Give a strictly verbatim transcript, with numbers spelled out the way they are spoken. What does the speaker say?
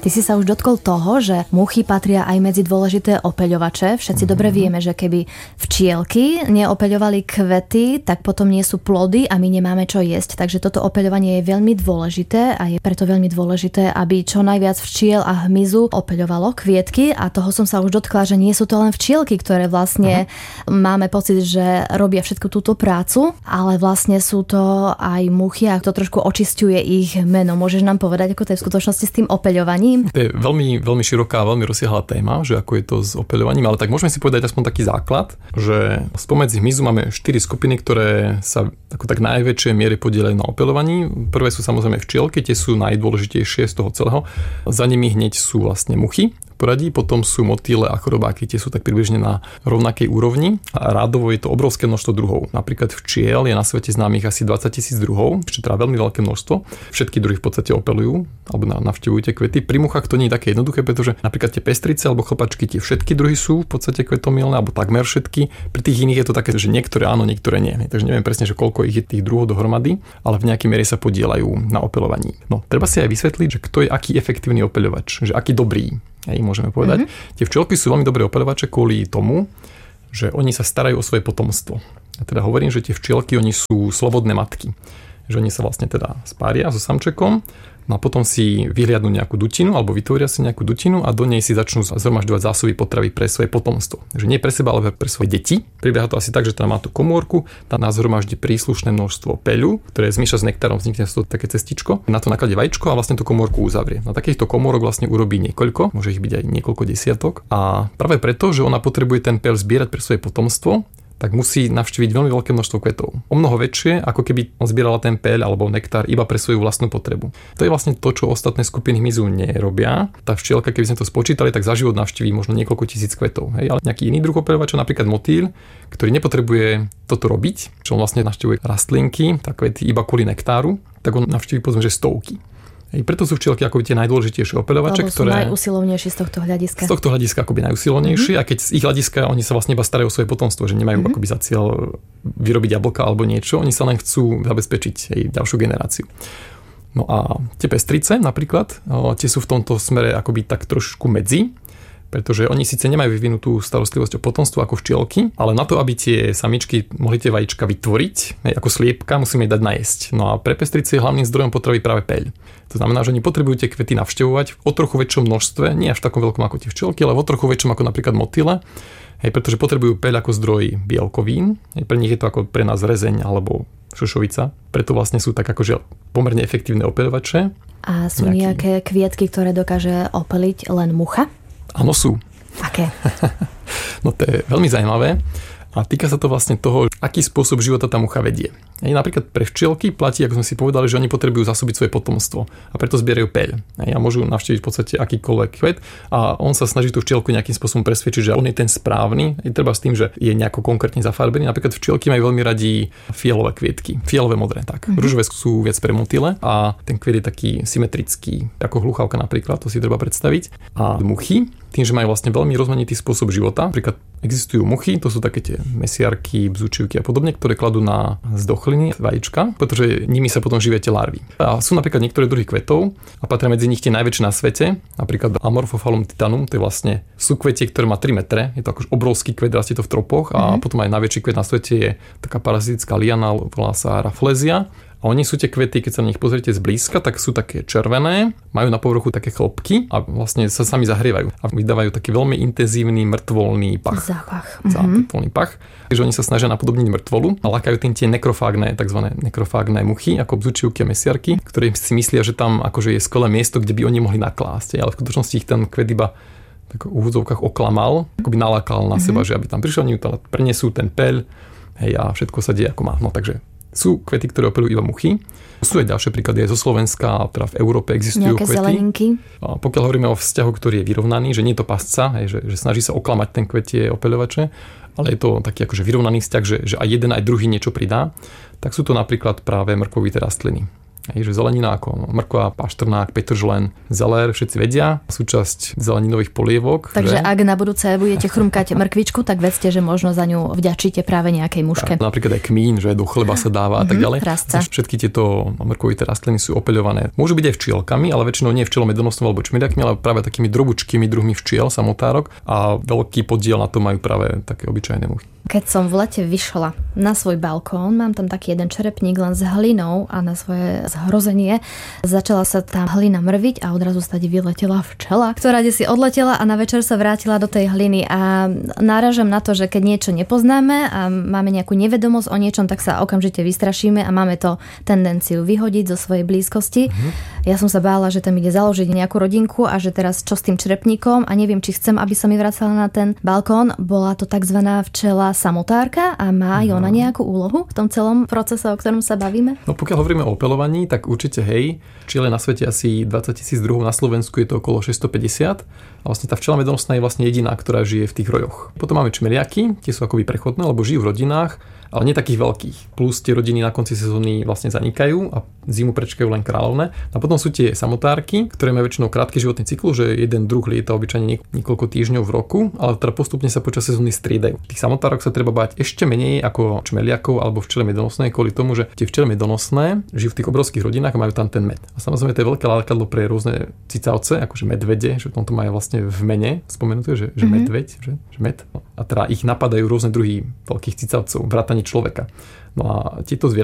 Ty si sa už dotkol toho, že muchy patria aj medzi dôležité opeľovače. Všetci mm-hmm. dobre vieme, že keby včielky neopeľovali kvety, tak potom nie sú plody a my nemáme čo jesť. Takže toto opeľovanie je veľmi dôležité a je preto veľmi dôležité, aby čo najviac včiel a hmyzu opeľovalo kvietky. A toho som sa už dotkla, že nie sú to len včielky, ktoré vlastne uh-huh. máme pocit, že robia všetku túto prácu, ale vlastne sú to aj muchy a to trošku očisťuje ich meno. Môžeš nám povedať, ako to je v skutočnosti s tým opeľovaním? To je veľmi, veľmi široká, veľmi rozsiahla téma, že ako je to s opeľovaním, ale tak môžeme si povedať aspoň taký základ, že spomedzi hmyzu máme štyri skupiny, ktoré sa ako tak najväčšej miere podieľajú na opeľovaní. Prvé sú samozrejme včielky, tie sú najdôležitejšie z toho celého. Za nimi hneď sú vlastne muchy. Poradí, potom sú motýle a chorobáky, tie sú tak približne na rovnakej úrovni a rádovo je to obrovské množstvo druhov. Napríklad včiel je na svete známych asi dvadsať tisíc druhov, čo teda veľmi veľké množstvo. Všetky druhy v podstate opeľujú alebo navštevujú tie kvety. Pri muchách to nie je také jednoduché, pretože napríklad tie pestrice alebo chlpačky, tie všetky druhy sú v podstate kvetomilné alebo takmer všetky. Pri tých iných je to také, že niektoré áno, niektoré nie. Takže neviem presne, že koľko ich je tých druhov dohromady, ale v nejakej miere sa podieľajú na opeľovaní. No, treba si aj vysvetliť, že kto je aký efektívny opeľovač, že aký dobrý. Hej, môžeme povedať. Mm-hmm. Tie včielky sú veľmi dobré opeľovače kvôli tomu, že oni sa starajú o svoje potomstvo. Ja teda hovorím, že tie včielky, oni sú slobodné matky. Že oni sa vlastne teda spária so samčekom, no a potom si vyhliadnú nejakú dutinu alebo vytvoria si nejakú dutinu a do nej si začnú zhromažďovať zásoby potravy pre svoje potomstvo. Že nie pre seba, ale pre svoje deti. Prebieha to asi tak, že tam má tú komórku, tam zhromaždí príslušné množstvo peľu, ktoré zmieša s nektárom, vznikne z toho také cestičko. Na to nakladie vajíčko a vlastne tú komórku uzavrie. Na takýchto komórok vlastne urobí niekoľko, môže ich byť aj niekoľko desiatok. A práve preto, že ona potrebuje ten peľ zbierať pre svoje potomstvo, tak musí navštíviť veľmi veľké množstvo kvetov. O mnoho väčšie, ako keby zbierala ten peľ alebo nektár iba pre svoju vlastnú potrebu. To je vlastne to, čo ostatné skupiny hmyzu nerobia. Tá včielka, keby sme to spočítali, tak za život navštíví možno niekoľko tisíc kvetov. Hej? Ale nejaký iný druh opeľovača, napríklad motýl, ktorý nepotrebuje toto robiť, čo on vlastne navštevuje rastlinky, tak kvety iba kvôli nektáru, tak on navštíví povedzme, že stovky. Hej, preto sú včielky ako tie najdôležitejšie opeľovače, ktoré sú najusilovnejšie z tohto hľadiska. Z tohto hľadiska akoby najusilovnejšie mm-hmm. a keď z ich hľadiska oni sa vlastne iba starajú o svoje potomstvo, že nemajú mm-hmm. akoby za cieľ vyrobiť jablka alebo niečo, oni sa len chcú zabezpečiť aj ďalšiu generáciu. No a tie pestrice napríklad, tie sú v tomto smere akoby tak trošku medzi, pretože oni síce nemajú vyvinutú starostlivosť o potomstvo ako včielky, ale na to, aby tie samičky mohli tie vajíčka vytvoriť, hej, ako sliepka, musíme ich dať najesť. No a pre pestrice je hlavným zdrojom potravy práve peľ. To znamená, že oni potrebujú tie kvety navštevovať o trochu väčšom množstve, nie až v takom veľkom ako tie včielky, ale o trochu väčšom ako napríklad motýle, hej, pretože potrebujú peľ ako zdroj bielkovín. Hej, pre nich je to ako pre nás rezeň alebo šošovica. Preto vlastne sú tak akože pomerne efektívne opeľovače. A sú nejaký... nejaké kvietky, ktoré dokáže opeliť len mucha? Áno, sú. Aké? No to je veľmi zaujímavé a týka sa to vlastne toho, aký spôsob života tá mucha vedie. Aj napríklad pre včielky platí, ako sme si povedali, že oni potrebujú zasobiť svoje potomstvo a preto zbierajú peľ. A môžu navštíviť v podstate akýkoľvek kvet a on sa snaží tú včielku nejakým spôsobom presvedčiť, že on je ten správny. Je treba s tým, že je nejako konkrétne zafarbený. Napríklad včielky majú veľmi radi fialové kvietky, fialové modré, tak. Mm-hmm. Ružové sú viac pre motýle a ten kvet je taký symetrický, ako hluchávka napríklad, to si treba predstaviť. A muchy, tým, že majú vlastne veľmi rozmanitý spôsob života. Napríklad existujú muchy, to sú také tie mesiarky, bzučivky a podobne, ktoré kladú na zdochliny vajíčka, pretože nimi sa potom živia tie larvy. A sú napríklad niektoré druhy kvetov a patria medzi nich tie najväčšie na svete, napríklad Amorphophallum titanum, to je vlastne súkvetie, ktoré má tri metre, je to akož obrovský kvet, rastie to v tropoch a mm. potom aj najväčší kvet na svete je taká parazitická liana, volá sa Rafflesia. A oni sú tie kvety, keď sa na nich pozriete zblízka, tak sú také červené, majú na povrchu také chlopky a vlastne sa sami zahrievajú a vydávajú taký veľmi intenzívny mŕtvolný pach. Zápach. Zápach. pach. Takže oni sa snažia napodobniť mŕtvolu a lákajú tým tie nekrofágne, takzvané nekrofágne muchy, ako bzučivky a mesiarky, ktoré si myslia, že tam akože je skvelé miesto, kde by oni mohli naklásť. Ale v skutočnosti ich ten kvet iba tak v úvodzovkách oklamal, akoby nalákal na mm-hmm. seba, že aby tam prišiel, oni tam prenesú ten peľ, hej, a všetko sa deje ako má. No takže sú kvety, ktoré opeľujú iba muchy. Sú aj ďalšie príklady aj zo Slovenska, teda v Európe existujú nejaké kvety. Zeleninky. A pokiaľ hovoríme o vzťahu, ktorý je vyrovnaný, že nie je to pasca, hej, že, že snaží sa oklamať ten kvetie opeľovače, ale je to taký akože vyrovnaný vzťah, že, že aj jeden aj druhý niečo pridá, tak sú to napríklad práve mrkvovité rastliny. Hej, že zelenina ako mrkva, paštrnák, petržlen, zelér, všetci vedia, súčasť zeleninových polievok. Takže že? Ak na budúce budete chrumkať mrkvičku, tak vedzte, že možno za ňu vďačíte práve nejakej muške. Tak, napríklad aj kmín, že do chleba sa dáva a tak ďalej. Rastca. Všetky tieto mrkovité rastliny sú opeľované. Môžu byť aj včielkami, ale väčšinou nie včielom medonosnou alebo čmeriakmi, ale práve takými drobučkými druhmi včiel, samotárok, a veľký podiel na to majú práve také obyčajné muchy. Keď som v lete vyšla na svoj balkón, mám tam taký jeden čerepník len s hlinou a na svoje zhrozenie začala sa tá hlina mrviť a odrazu stade vyletela včela, ktorá si odletela a na večer sa vrátila do tej hliny. A náražam na to, že keď niečo nepoznáme a máme nejakú nevedomosť o niečom, tak sa okamžite vystrašíme a máme to tendenciu vyhodiť zo svojej blízkosti. Mm-hmm. Ja som sa bála, že tam ide založiť nejakú rodinku a že teraz čo s tým čerepníkom a neviem, či chcem, aby sa mi vracala na ten balkón. Bola to takzvaná včela samotárka a má aj ona nejakú úlohu v tom celom procese, o ktorom sa bavíme? No pokiaľ hovoríme o opeľovaní, tak určite hej. Včiel je na svete asi dvadsať tisíc druhov, na Slovensku je to okolo šesťstopäťdesiat a vlastne tá včela medonosná je vlastne jediná, ktorá žije v tých rojoch. Potom máme čmeriaky, tie sú akoby prechodné, lebo žijú v rodinách, ale nie takých veľkých. Plus tie rodiny na konci sezóny vlastne zanikajú a zimu prečkajú len kráľovné. A potom sú tie samotárky, ktoré majú väčšinou krátky životný cyklus, že jeden druh lieta obyčajne niekoľko týždňov v roku, ale teda postupne sa počas sezóny striedajú. Tých samotárok sa treba bať ešte menej ako čmeliakov alebo včele medonosné, kvôli tomu, že tie včele medonosné žijú v tých obrovských rodinách a majú tam ten med. A samozrejme to je veľké lákadlo pre rôzne cicavce, akože medvede, že tomto majú vlastne v mene spomenuté, že, že mm-hmm. medveď, že, že med. A teda ich napadajú rôzne druhy veľkých cicavcov, vrátane človeka. No a tieto zvieratá